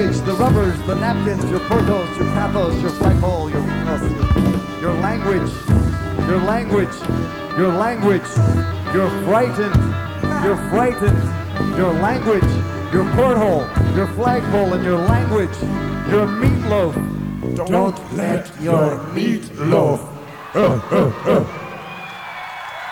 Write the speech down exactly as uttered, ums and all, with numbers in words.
sewage, the rubbers, the napkins, your portos, your pathos, your flagpole, your your language, your language, your language, you're frightened, you're frightened, your language, your porthole, your flagpole, and your language, your meatloaf. Don't let your meatloaf uh, uh, uh.